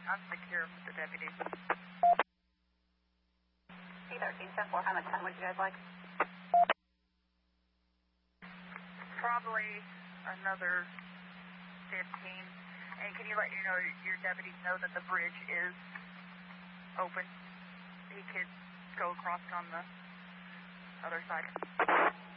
I'm secure with the deputies. C-13, 10-4, how much time would you guys like? Probably another 15. And can you let your deputies know that the bridge is open? He could go across on the other side.